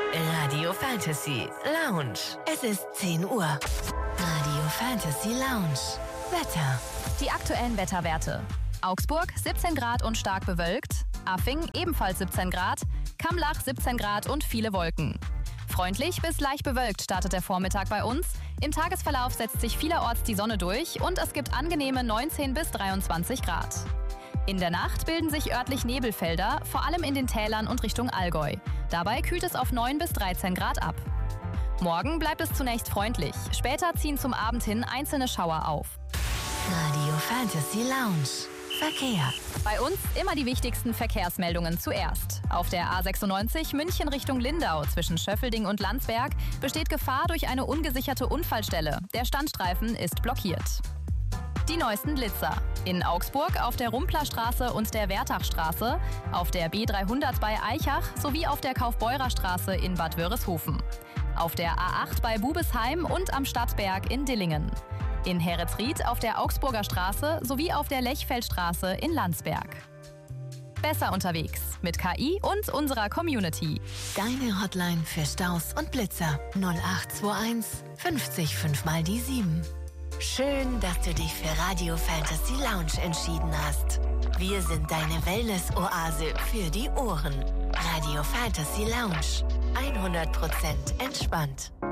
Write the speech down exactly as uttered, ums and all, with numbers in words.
Radio Fantasy Lounge. Es ist zehn Uhr. Radio Fantasy Lounge. Wetter. Die aktuellen Wetterwerte. Augsburg siebzehn Grad und stark bewölkt. Affing ebenfalls siebzehn Grad. Kamlach siebzehn Grad und viele Wolken. Freundlich bis leicht bewölkt startet der Vormittag bei uns. Im Tagesverlauf setzt sich vielerorts die Sonne durch und es gibt angenehme neunzehn bis dreiundzwanzig Grad. In der Nacht bilden sich örtlich Nebelfelder, vor allem in den Tälern und Richtung Allgäu. Dabei kühlt es auf neun bis dreizehn Grad ab. Morgen bleibt es zunächst freundlich. Später ziehen zum Abend hin einzelne Schauer auf. Radio Fantasy Lounge. Verkehr. Bei uns immer die wichtigsten Verkehrsmeldungen zuerst. Auf der A sechsundneunzig München Richtung Lindau zwischen Schöffelding und Landsberg besteht Gefahr durch eine ungesicherte Unfallstelle. Der Standstreifen ist blockiert. Die neuesten Blitzer. In Augsburg auf der Rumplerstraße und der Wertachstraße, auf der B dreihundert bei Eichach sowie auf der Kaufbeurerstraße in Bad Wörishofen. Auf der A acht bei Bubesheim und am Stadtberg in Dillingen. In Heretsried auf der Augsburger Straße sowie auf der Lechfeldstraße in Landsberg. Besser unterwegs mit K I und unserer Community. Deine Hotline für Staus und Blitzer null acht zwei eins fünfzig fünf mal die sieben. Schön, dass du dich für Radio Fantasy Lounge entschieden hast. Wir sind deine Wellness-Oase für die Ohren. Radio Fantasy Lounge. hundert Prozent entspannt.